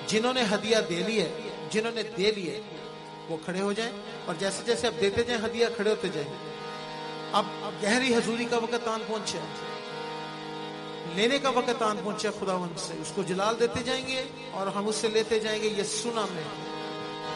जिन्होंने हदिया दे ली है, जिन्होंने दे लिए वो खड़े हो जाएं, और जैसे जैसे अब देते जाएं हदिया खड़े होते जाएं। अब गहरी हजूरी का वक्त आन पहुंचे, लेने का वक्त आन पहुंचे खुदावंद से, उसको जलाल देते जाएंगे और हम उससे लेते जाएंगे। ये सुना मैं